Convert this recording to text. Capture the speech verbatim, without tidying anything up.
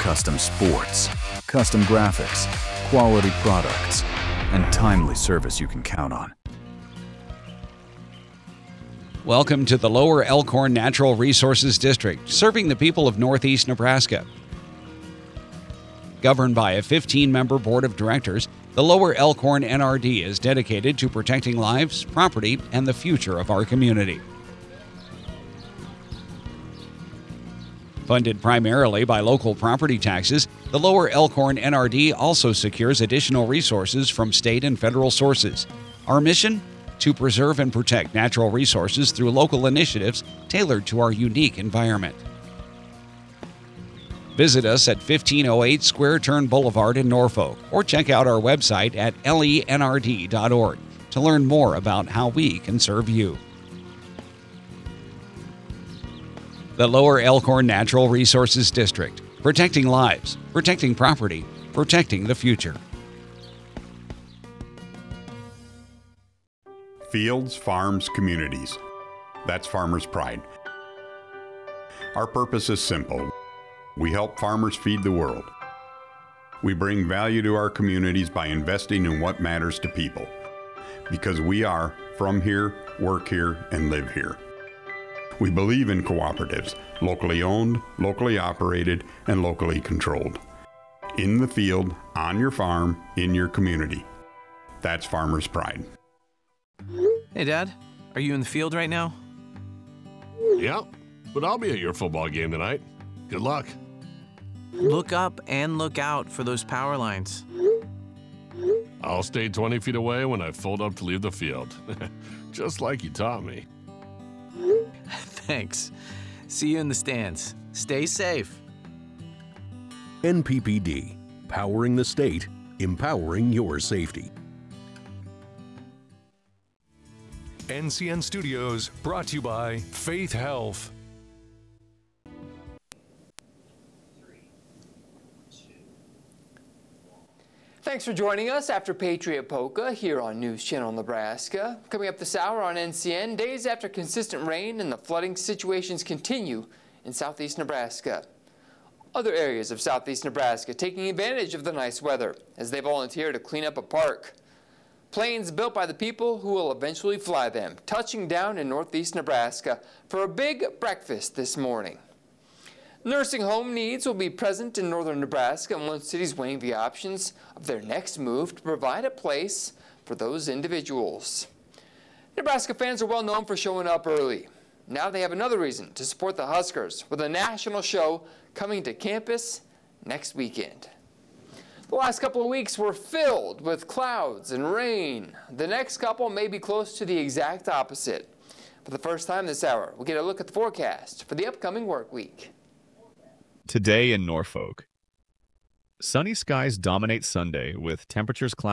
custom sports, custom graphics, quality products, and timely service you can count on. Welcome to the Lower Elkhorn Natural Resources District, serving the people of Northeast Nebraska. Governed by a fifteen-member board of directors, the Lower Elkhorn N R D is dedicated to protecting lives, property, and the future of our community. Funded primarily by local property taxes, the Lower Elkhorn N R D also secures additional resources from state and federal sources. Our mission? To preserve and protect natural resources through local initiatives tailored to our unique environment. Visit us at fifteen oh eight Square Turn Boulevard in Norfolk, or check out our website at L E N R D dot org to learn more about how we can serve you. The Lower Elkhorn Natural Resources District, protecting lives, protecting property, protecting the future. Fields, farms, communities. That's Farmers Pride. Our purpose is simple. We help farmers feed the world. We bring value to our communities by investing in what matters to people. Because we are from here, work here, and live here. We believe in cooperatives, locally owned, locally operated, and locally controlled. In the field, on your farm, in your community. That's Farmers Pride. Hey, Dad, are you in the field right now? Yeah, but I'll be at your football game tonight. Good luck. Look up and look out for those power lines. I'll stay twenty feet away when I fold up to leave the field. Just like you taught me. Thanks. See you in the stands. Stay safe. N P P D, powering the state, empowering your safety. N C N Studios, brought to you by Faith Health. Thanks for joining us after Patriot Polka here on News Channel Nebraska. Coming up this hour on N C N, days after consistent rain and the flooding situations continue in southeast Nebraska. Other areas of southeast Nebraska taking advantage of the nice weather as they volunteer to clean up a park. Planes built by the people who will eventually fly them, touching down in northeast Nebraska for a big breakfast this morning. Nursing home needs will be present in northern Nebraska, and one city's weighing the options of their next move to provide a place for those individuals. Nebraska fans are well known for showing up early. Now they have another reason to support the Huskers with a national show coming to campus next weekend. The last couple of weeks were filled with clouds and rain. The next couple may be close to the exact opposite. For the first time this hour, we'll get a look at the forecast for the upcoming work week. Today in Norfolk. Sunny skies dominate Sunday with temperatures climbing